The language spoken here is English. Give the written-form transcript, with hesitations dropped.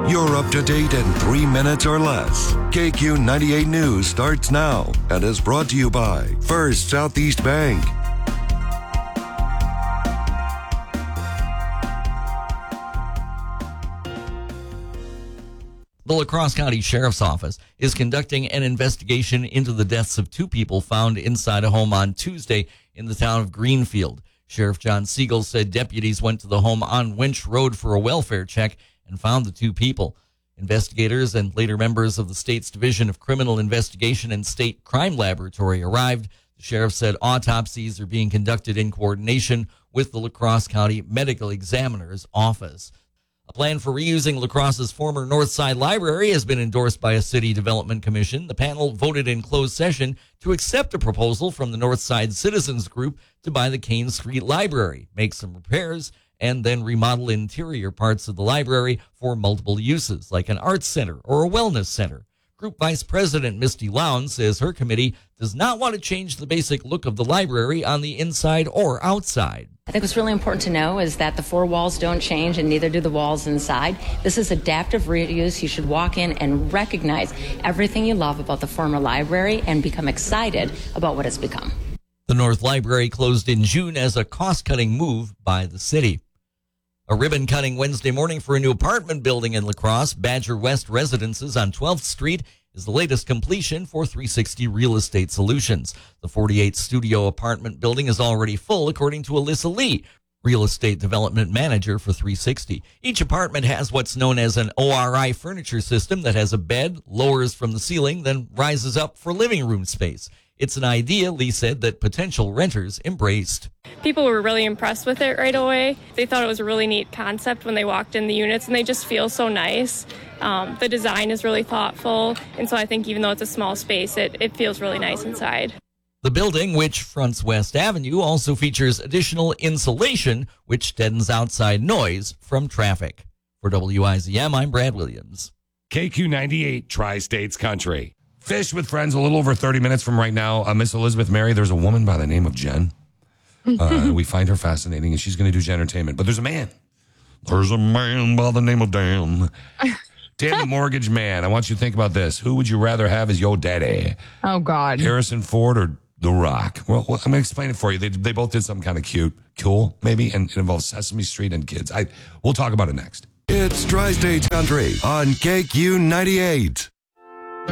You're up to date in 3 minutes or less. KQ 98 News starts now and is brought to you by First Southeast Bank. The La Crosse County Sheriff's Office is conducting an investigation into the deaths of 2 people found inside a home on Tuesday in the town of Greenfield. Sheriff John Siegel said deputies went to the home on Winch Road for a welfare check and found the 2 people. Investigators and later members of the state's Division of Criminal Investigation and State Crime Laboratory arrived. The sheriff said autopsies are being conducted in coordination with the La Crosse County Medical Examiner's Office. A plan for reusing La Crosse's former Northside Library has been endorsed by a city development commission. The panel voted in closed session to accept a proposal from the Northside Citizens Group to buy the Kane Street Library, make some repairs, and then remodel interior parts of the library for multiple uses, like an arts center or a wellness center. Group Vice President Misty Lown says her committee does not want to change the basic look of the library on the inside or outside. I think what's really important to know is that the 4 walls don't change and neither do the walls inside. This is adaptive reuse. You should walk in and recognize everything you love about the former library and become excited about what it's become. The North Library closed in June as a cost-cutting move by the city. A ribbon cutting Wednesday morning for a new apartment building in La Crosse, Badger West Residences on 12th Street, is the latest completion for 360 Real Estate Solutions. The 48-studio apartment building is already full, according to Alyssa Lee, real estate development manager for 360. Each apartment has what's known as an ORI furniture system that has a bed, lowers from the ceiling, then rises up for living room space. It's an idea, Lee said, that potential renters embraced. People were really impressed with it right away. They thought it was a really neat concept when they walked in the units, and they just feel so nice. The design is really thoughtful, and so I think even though it's a small space, it feels really nice inside. The building, which fronts West Avenue, also features additional insulation, which deadens outside noise from traffic. For WIZM, I'm Brad Williams. KQ 98, Tri-States Country. Fish with Friends, a little over 30 minutes from right now. Miss Elizabeth Mary, there's a woman by the name of Jen. We find her fascinating, and she's going to do Jentertainment. But there's a man. There's a man by the name of Dan. Dan the Mortgage Man. I want you to think about this. Who would you rather have as your daddy? Oh, God. Harrison Ford or The Rock? Well, I'm going to explain it for you. They both did something kind of cool, maybe, and it involves Sesame Street and kids. We'll talk about it next. It's Tri-State Country on KQ 98.